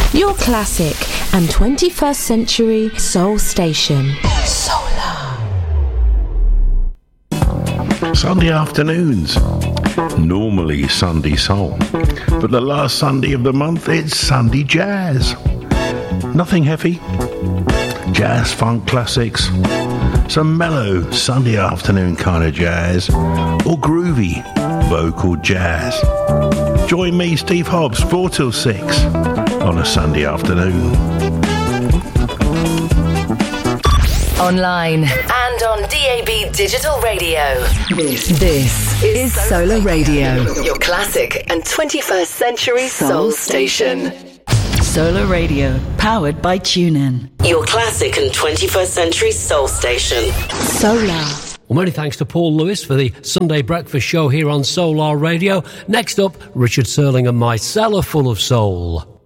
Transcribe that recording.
Your classic and 21st century soul station. Solar. Sunday afternoons. Normally Sunday soul. But the last Sunday of the month, it's Sunday jazz. Nothing heavy. Jazz funk classics. Some mellow Sunday afternoon kind of jazz. Or groovy vocal jazz. Join me, Steve Hobbs, 4 till 6 on a Sunday afternoon. Online and on DAB Digital Radio. This is Solar Radio, your classic and 21st century soul station. Solar Radio, powered by TuneIn. Your classic and 21st century soul station. Solar. Well, many thanks to Paul Lewis for the Sunday breakfast show here on Solar Radio. Next up, Richard Serling and My Cellar Full of Soul.